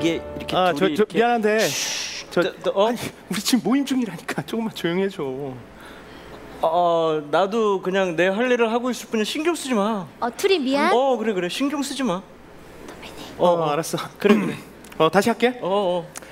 이게 이렇게 저 이렇게... 미안한데 어? 아니, 우리 지금 모임 중이라니까 조금만 조용히 해줘. 나도 그냥 내 할 일을 하고 있을 뿐이야. 신경 쓰지 마. 투리 미안. 그래 신경 쓰지 마. 알았어. 그래. 다시 할게.